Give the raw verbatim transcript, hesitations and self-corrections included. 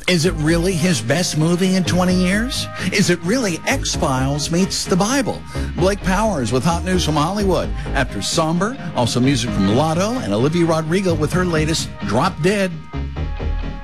Is it really his best movie in twenty years? Is it really X-Files meets the Bible? Blake Powers with hot news from Hollywood. After Somber, also music from Lotto and Olivia Rodrigo with her latest Drop Dead.